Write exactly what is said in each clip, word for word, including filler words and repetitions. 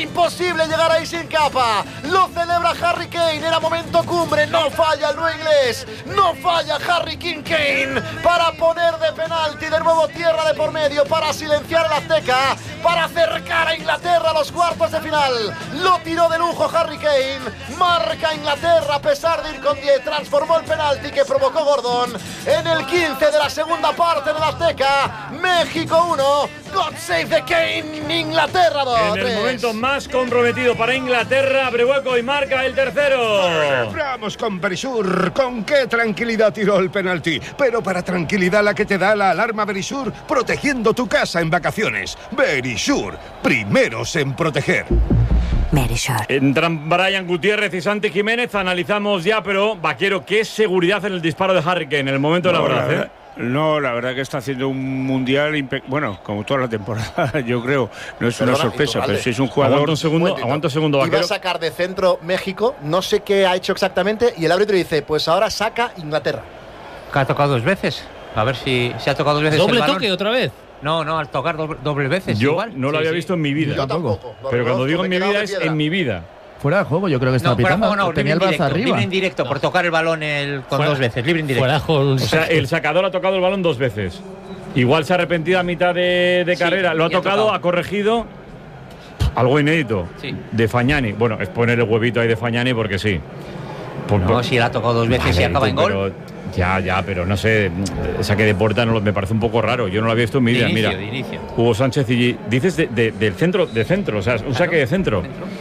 imposible llegar ahí sin capa. Lo celebra Harry Kane, era momento cumbre. No falla el nuevo inglés, no falla Harry King Kane para poner de penalti de nuevo tierra de por medio, para silenciar el Azteca, para acercar a Inglaterra a los cuartos de final. Lo tiró de lujo Harry Kane, marca Inglaterra a pesar de ir con diez, transformó el penalti que provocó Gordon en el quince de la segunda parte del Azteca. México uno, God save the Kane, Inglaterra dos. En el momento más comprometido para Inglaterra, abre hueco y marca el tercero. Vamos con Verisur, con qué tranquilidad tiró el penalti, pero para tranquilidad la que te da la alarma Verisur, protegiendo tu casa en vacaciones. Verisur, primeros en proteger. Entran Brian Gutiérrez y Santi Jiménez, analizamos ya, pero Vaquero, qué seguridad en el disparo de Harry Kane en el momento de la verdad, ¿eh? No, la verdad que está haciendo un mundial impe- bueno, como toda la temporada, yo creo. No es Perdona, una sorpresa, Iturralde. pero si es un jugador. Aguanta un segundo, aguanta un segundo, Iba Vaquero. a sacar de centro México, no sé qué ha hecho exactamente, y el árbitro dice, pues ahora saca Inglaterra. Que ha tocado dos veces. A ver si se ha tocado dos veces. ¿Doble el balón. toque otra vez? No, no, al tocar doble, doble veces. Yo igual. no lo Sí, había sí. visto en mi vida. Yo tampoco. Pero cuando digo Me en mi he quedado vida de es piedra. en mi vida. Fuera de juego, yo creo que estaba No, fuera de pitando. juego no, Tenía el libre brazo indirecto, arriba. libre indirecto, por tocar el balón el, con Fuera- dos veces, libre indirecto. Fuera con un O sea, el sacador ha tocado el balón dos veces. Igual se ha arrepentido a mitad de, de Sí, carrera. Lo ha y ha tocado, tocado. ha corregido. Algo inédito. Sí. De Fagnani. Bueno, es poner el huevito ahí de Fagnani porque sí. Por- No, por- si la ha tocado dos veces Vale, y acaba en pero- gol. Ya, ya, pero no sé. Saque de puerta no, lo- me parece un poco raro. Yo no lo había visto en mi De vida. inicio, Mira, de inicio. Hugo Sánchez y dices de, de- del centro, de centro, o sea, un saque de centro.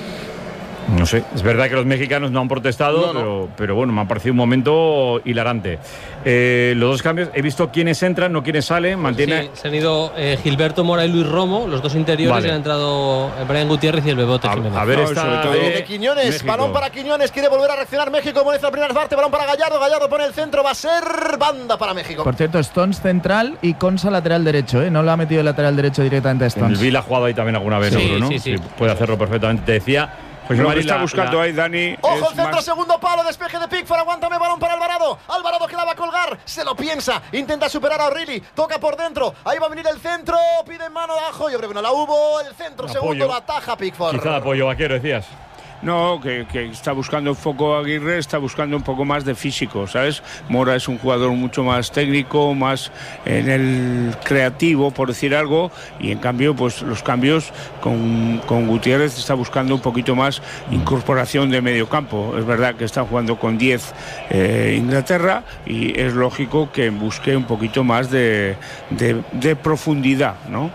No sé, es verdad que los mexicanos no han protestado, No, no. Pero, pero bueno, me ha parecido un momento hilarante. Eh, los dos cambios, he visto quiénes entran, no quiénes salen, mantiene. Sí, se han ido eh, Gilberto Mora y Luis Romo, los dos interiores, Vale. y han entrado eh, Brian Gutiérrez y el Bebote A, Jiménez. a ver, No, esta sobre todo de, De Quiñones, México. balón para Quiñones, quiere volver a reaccionar México, pone la primera parte, balón para Gallardo, Gallardo pone el centro, va a ser banda para México. Por cierto, Stones central y Consa lateral derecho, ¿eh? No lo ha metido el lateral derecho directamente a El Stones. Vila ha jugado ahí también alguna vez, Sí, seguro, ¿no? sí, sí. Puede hacerlo perfectamente. Te decía, José Lo que Mari, está la- buscando la- ahí, Dani. Ojo es el centro, más- segundo palo, despeje de Pickford, aguántame, balón para Alvarado. Alvarado que la va a colgar, se lo piensa, intenta superar a O'Reilly, toca por dentro, ahí va a venir el centro, pide mano de ajo, yo creo que no la hubo, el centro, Apoyo. segundo, la ataja Pickford. Quizá de apoyo Vaquero, decías. No, que, que está buscando un poco Aguirre, está buscando un poco más de físico, ¿sabes? Mora es un jugador mucho más técnico, más en el creativo, por decir algo, y en cambio, pues los cambios con, con Gutiérrez está buscando un poquito más incorporación de medio campo. Es verdad que están jugando con diez eh, Inglaterra y es lógico que busque un poquito más de, de, de profundidad, ¿no?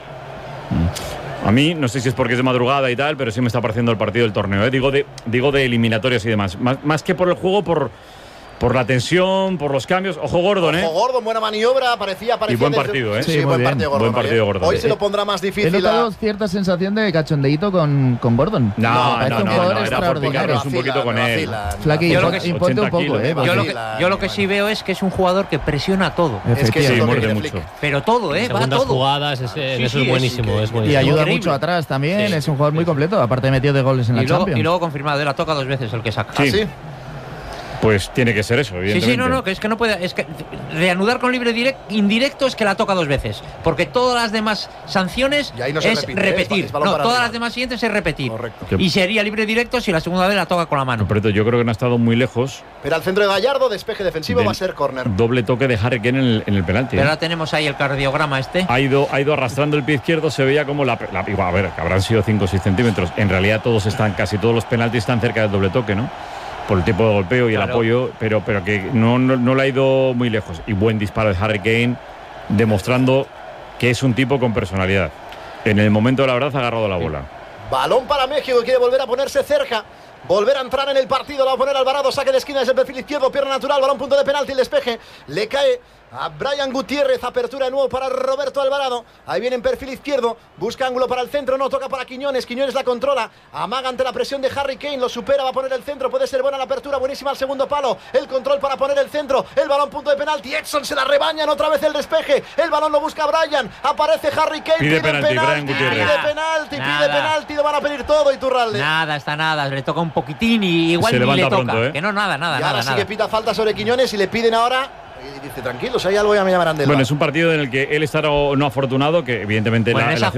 A mí, no sé si es porque es de madrugada y tal, pero sí me está pareciendo el partido del torneo. ¿eh? Digo, de, digo de eliminatorias y demás. Más, más que por el juego, por, por la tensión, por los cambios. Ojo Gordon, ¿eh? Ojo Gordon, buena maniobra, parecía, parecía Y buen desde- partido, ¿eh? Sí, Sí, muy buen bien. partido Gordon. Buen partido hoy, ¿eh? Gordon. Hoy se lo pondrá más He difícil. notado a- cierta sensación de cachondeíto con, con Gordon. No, Me no, parece no, un no, jugador era por extraordinario. picarnos un poquito con él. Flaqui, Yo lo imponte que- imponte un ochenta poco, kilos, ¿eh? ¿no? Yo lo, Sí, que, la- yo lo que sí veo es que es un jugador que presiona todo. Es que Sí, eso es lo que muerde dice mucho. Flick. Pero todo, ¿eh? Va Segundas todo. jugadas, ese- en Sí, eso sí, es buenísimo, sí, es Y buenísimo. ayuda Increíble. mucho atrás también, Sí. es un jugador muy completo, aparte metió de goles en la Y luego, Champions. y luego confirmado, él la toca dos veces el que saca. ¿Ah, sí? Pues tiene que ser eso, Sí, evidentemente. sí, no, no, que es que no puede. Es que reanudar con libre direct, indirecto es que la toca dos veces. Porque todas las demás sanciones Y ahí no se es repite, ¿eh? repetir. Es balón No, para todas arriba. las demás siguientes es repetir. Correcto. Y sería libre directo si la segunda vez la toca con la mano. Pero yo creo que no ha estado muy lejos. Pero al centro de Gallardo, despeje defensivo, Del va a ser córner. Doble toque de Harry Kane en el, en el penalti. Pero ¿eh? ahora tenemos ahí el cardiograma este. Ha ido, ha ido arrastrando el pie izquierdo, se veía como la, la igual, a ver, que habrán sido cinco o seis centímetros. En realidad todos están, casi todos los penaltis están cerca del doble toque, ¿no? Por el tipo de golpeo y Claro. el apoyo, pero, pero que no, no, no le ha ido muy lejos. Y buen disparo de Harry Kane, demostrando que es un tipo con personalidad. En el momento de la verdad ha agarrado la bola. Balón para México, quiere volver a ponerse cerca. Volver a entrar en el partido, la va a poner Alvarado, saque de esquina desde el perfil izquierdo, pierna natural, balón punto de penalti, el despeje, le cae a Brian Gutiérrez, apertura de nuevo para Roberto Alvarado, ahí viene en perfil izquierdo, busca ángulo para el centro, no toca para Quiñones, Quiñones la controla, amaga ante la presión de Harry Kane, lo supera, va a poner el centro, puede ser buena la apertura, buenísima al segundo palo, el control para poner el centro, el balón punto de penalti, Edson se la rebañan, otra vez el despeje, el balón lo busca Brian, aparece Harry Kane, Pide penalti, Brian Gutiérrez. pide penalti, Nada. pide penalti, lo van a pedir todo, Iturralde. Nada, está nada. Le toca un poquitín y igual Se ni le levanta toca. pronto, ¿eh? Que no, nada, nada, Y ahora nada. sí nada. que pita falta sobre Quiñones y le piden ahora. Y dice, tranquilos, ahí algo ya me llamarán del Bueno, bar. es un partido en el que él está no, no afortunado, que evidentemente Bueno, la, esa la